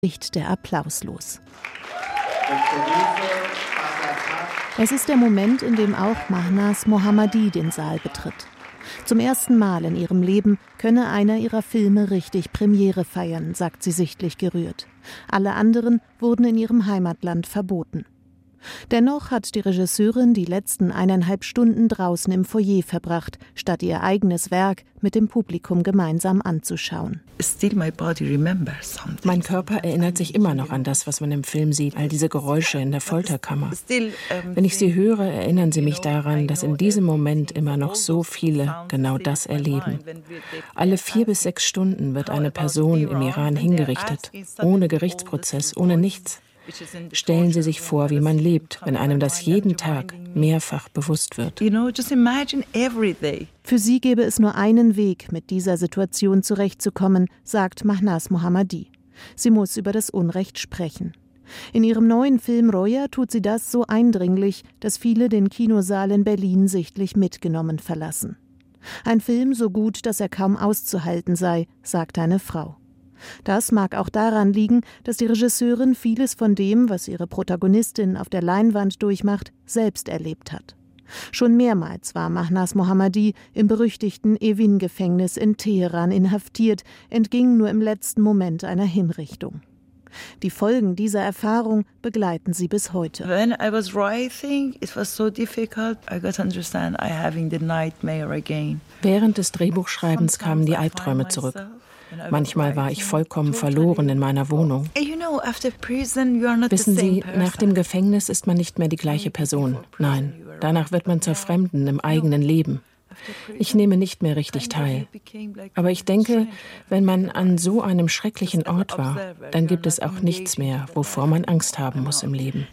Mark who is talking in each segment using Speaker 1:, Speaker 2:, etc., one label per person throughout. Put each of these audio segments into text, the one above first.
Speaker 1: bricht der Applaus los. Es ist der Moment, in dem auch Mahnaz Mohammadi den Saal betritt. Zum ersten Mal in ihrem Leben könne einer ihrer Filme richtig Premiere feiern, sagt sie sichtlich gerührt. Alle anderen wurden in ihrem Heimatland verboten. Dennoch hat die Regisseurin die letzten 1,5 Stunden draußen im Foyer verbracht, statt ihr eigenes Werk mit dem Publikum gemeinsam anzuschauen.
Speaker 2: Mein Körper erinnert sich immer noch an das, was man im Film sieht, all diese Geräusche in der Folterkammer. Wenn ich sie höre, erinnern sie mich daran, dass in diesem Moment immer noch so viele genau das erleben. Alle 4 bis 6 Stunden wird eine Person im Iran hingerichtet, ohne Gerichtsprozess, ohne nichts. Stellen Sie sich vor, wie man lebt, wenn einem das jeden Tag mehrfach bewusst wird.
Speaker 1: Für sie gäbe es nur einen Weg, mit dieser Situation zurechtzukommen, sagt Mahnaz Mohammadi. Sie muss über das Unrecht sprechen. In ihrem neuen Film Roya tut sie das so eindringlich, dass viele den Kinosaal in Berlin sichtlich mitgenommen verlassen. Ein Film so gut, dass er kaum auszuhalten sei, sagt eine Frau. Das mag auch daran liegen, dass die Regisseurin vieles von dem, was ihre Protagonistin auf der Leinwand durchmacht, selbst erlebt hat. Schon mehrmals war Mahnaz Mohammadi im berüchtigten Evin-Gefängnis in Teheran inhaftiert, entging nur im letzten Moment einer Hinrichtung. Die Folgen dieser Erfahrung begleiten sie bis heute.
Speaker 2: Während des Drehbuchschreibens kamen die Albträume zurück. Manchmal war ich vollkommen verloren in meiner Wohnung. Wissen Sie, nach dem Gefängnis ist man nicht mehr die gleiche Person. Nein, danach wird man zur Fremden im eigenen Leben. Ich nehme nicht mehr richtig teil. Aber ich denke, wenn man an so einem schrecklichen Ort war, dann gibt es auch nichts mehr, wovor man Angst haben muss im Leben.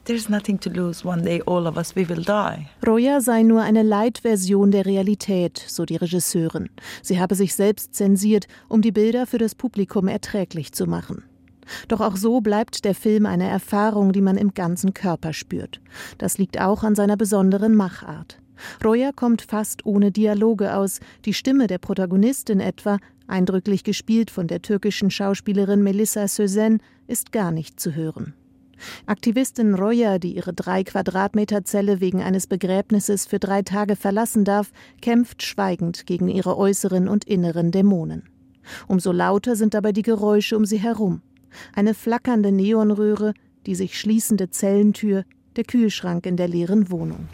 Speaker 1: Roya sei nur eine Light-Version der Realität, so die Regisseurin. Sie habe sich selbst zensiert, um die Bilder für das Publikum erträglich zu machen. Doch auch so bleibt der Film eine Erfahrung, die man im ganzen Körper spürt. Das liegt auch an seiner besonderen Machart. Roya kommt fast ohne Dialoge aus. Die Stimme der Protagonistin etwa, eindrücklich gespielt von der türkischen Schauspielerin Melissa Sözen, ist gar nicht zu hören. Aktivistin Roya, die ihre 3 Quadratmeter Zelle wegen eines Begräbnisses für 3 Tage verlassen darf, kämpft schweigend gegen ihre äußeren und inneren Dämonen. Umso lauter sind dabei die Geräusche um sie herum. Eine flackernde Neonröhre, die sich schließende Zellentür, der Kühlschrank in der leeren Wohnung.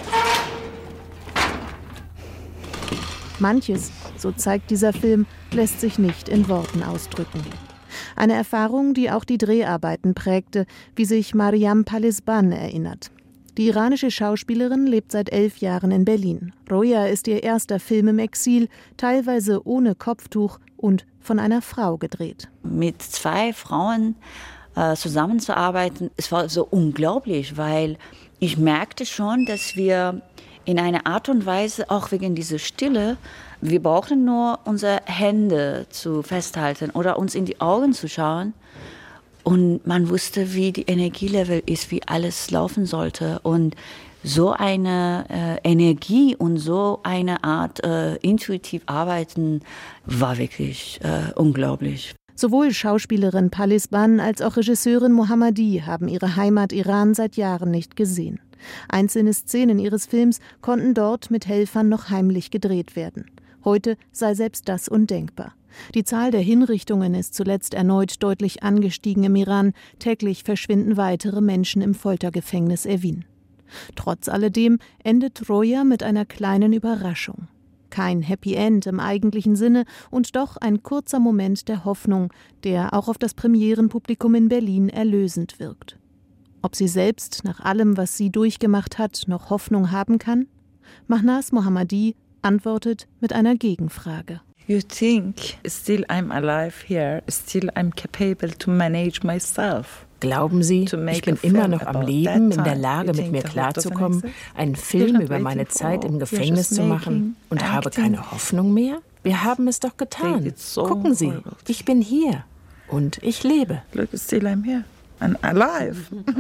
Speaker 1: Manches, so zeigt dieser Film, lässt sich nicht in Worten ausdrücken. Eine Erfahrung, die auch die Dreharbeiten prägte, wie sich Mariam Palisban erinnert. Die iranische Schauspielerin lebt seit 11 Jahren in Berlin. Roya ist ihr erster Film im Exil, teilweise ohne Kopftuch und von einer Frau gedreht.
Speaker 3: Mit 2 Frauen zusammenzuarbeiten, es war so unglaublich, weil ich merkte schon, dass wir in einer Art und Weise, auch wegen dieser Stille, wir brauchen nur unsere Hände zu festhalten oder uns in die Augen zu schauen. Und man wusste, wie die Energielevel ist, wie alles laufen sollte. Und so eine Energie und so eine Art intuitiv arbeiten war wirklich unglaublich.
Speaker 1: Sowohl Schauspielerin Palisban als auch Regisseurin Mohammadi haben ihre Heimat Iran seit Jahren nicht gesehen. Einzelne Szenen ihres Films konnten dort mit Helfern noch heimlich gedreht werden. Heute sei selbst das undenkbar. Die Zahl der Hinrichtungen ist zuletzt erneut deutlich angestiegen im Iran. Täglich verschwinden weitere Menschen im Foltergefängnis Evin. Trotz alledem endet Roya mit einer kleinen Überraschung. Kein Happy End im eigentlichen Sinne und doch ein kurzer Moment der Hoffnung, der auch auf das Premierenpublikum in Berlin erlösend wirkt. Ob sie selbst nach allem, was sie durchgemacht hat, noch Hoffnung haben kann? Mahnaz Mohammadi antwortet mit einer Gegenfrage.
Speaker 4: You think still I'm alive here, still I'm capable to manage myself.
Speaker 2: Glauben Sie, ich bin immer noch am Leben, in der Lage, mit mir klarzukommen, einen Film über meine Zeit im Gefängnis zu machen und habe keine Hoffnung mehr? Wir haben es doch getan. Gucken Sie, ich bin hier und ich lebe.
Speaker 4: Look, still I'm here and alive.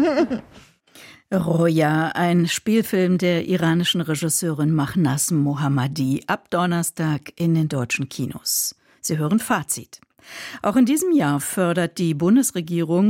Speaker 5: Roya, ein Spielfilm der iranischen Regisseurin Mahnaz Mohammadi, ab Donnerstag in den deutschen Kinos. Sie hören Fazit. Auch in diesem Jahr fördert die Bundesregierung